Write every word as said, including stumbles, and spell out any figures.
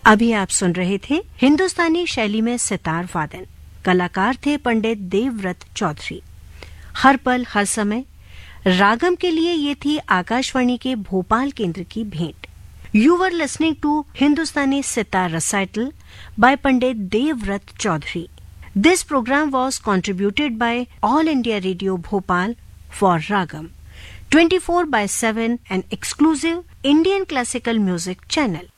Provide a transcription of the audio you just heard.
अभी आप सुन रहे थे हिंदुस्तानी शैली में सितार वादन। कलाकार थे पंडित देवव्रत चौधरी। हर पल हर समय रागम के लिए ये थी आकाशवाणी के भोपाल केंद्र की भेंट। You were listening to Hindustani sitar recital by Pandit Devvrat Chaudhary. This program was contributed by All India Radio Bhopal for Ragam, twenty-four by seven, an exclusive Indian classical music channel.